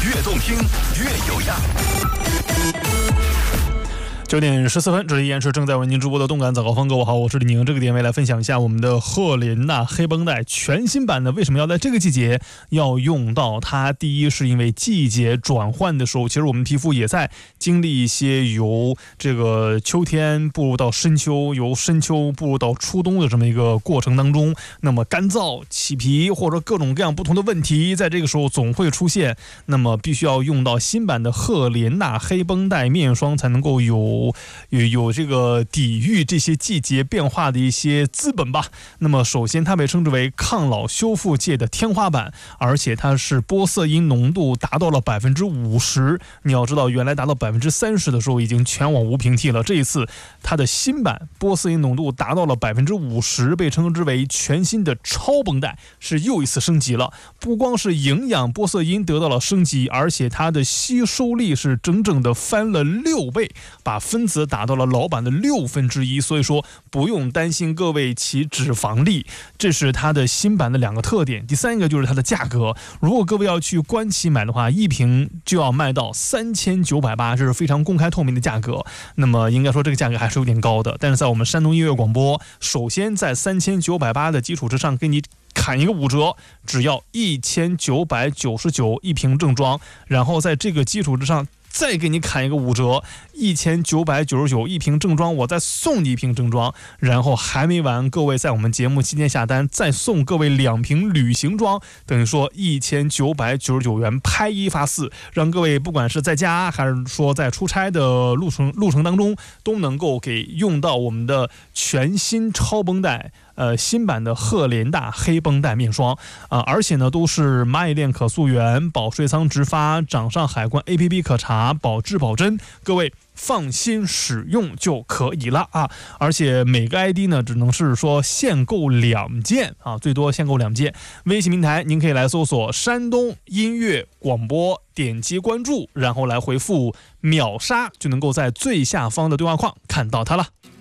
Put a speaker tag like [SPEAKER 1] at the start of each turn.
[SPEAKER 1] 越动听越有样。
[SPEAKER 2] 9点14分，这里依然是正在为您直播的动感早高峰。各位好，我是李宁。这个点位来分享一下我们的赫莲娜黑绷带全新版的，为什么要在这个季节要用到它？第一是因为季节转换的时候，其实我们皮肤也在经历一些由这个秋天步入到深秋，由深秋步入到初冬的这么一个过程当中，那么干燥、起皮或者各种各样不同的问题，在这个时候总会出现，那么必须要用到新版的赫莲娜黑绷带面霜，才能够有这个抵御这些季节变化的一些资本吧。那么首先它被称之为抗老修复界的天花板，而且它是玻色因浓度达到了50%。你要知道，原来达到30%的时候已经全网无平替了，这一次它的新版玻色因浓度达到了50%，被称之为全新的超绷带，是又一次升级了。不光是营养玻色因得到了升级，而且它的吸收力是整整的翻了6倍，把分子达到了老版的1/6，所以说不用担心各位其脂肪粒，这是它的新版的2个特点。第三个就是它的价格，如果各位要去官旗买的话，一瓶就要卖到3980，这是非常公开透明的价格。那么应该说这个价格还是有点高的，但是在我们山东音乐广播，首先在3980的基础之上给你砍一个5折，只要1999一瓶正装，然后在这个基础之上再给你砍一个5折，1999一瓶正装，我再送你一瓶正装，然后还没完，各位在我们节目期间下单，再送各位2瓶旅行装，等于说1999元拍1发4，让各位不管是在家还是说在出差的路程当中，都能够给用到我们的全新超绷带。新版的赫莲娜黑绷带面霜而且呢都是蚂蚁链可溯源、保税仓直发、掌上海关 APP 可查、保质保真，各位放心使用就可以了啊！而且每个 ID 呢只能是说限购2件啊，最多限购2件。微信平台您可以来搜索山东音乐广播，点击关注，然后来回复秒杀，就能够在最下方的对话框看到它了。